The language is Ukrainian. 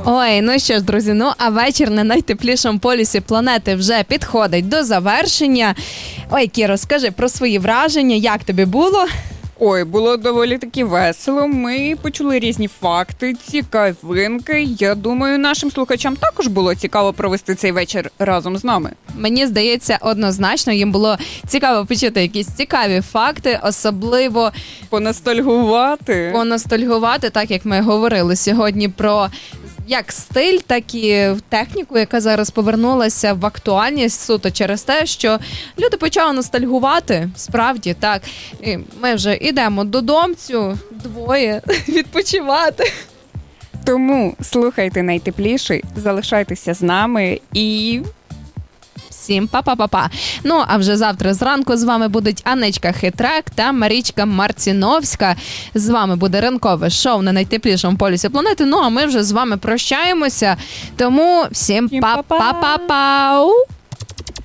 Ой, ну що ж, друзі, ну а вечір на найтеплішому полюсі планети вже підходить до завершення. Ой, Кіро, скажи про свої враження, як тобі було? Ой, було доволі таки весело. Ми почули різні факти, цікавинки. Я думаю, нашим слухачам також було цікаво провести цей вечір разом з нами. Мені здається, однозначно їм було цікаво почути якісь цікаві факти, особливо понастальгувати, так як ми говорили сьогодні про як стиль, так і техніку, яка зараз повернулася в актуальність суто через те, що люди почали ностальгувати, справді, так. І ми вже йдемо додомцю, двоє, відпочивати. Тому слухайте найтепліший, залишайтеся з нами і... Всім па-па-па-па. Ну, а вже завтра зранку з вами будуть Анечка Хитрак та Марічка Марціновська. З вами буде ранкове шоу на найтеплішому полюсі планети. Ну, а ми вже з вами прощаємося. Тому всім па-па-па-пау!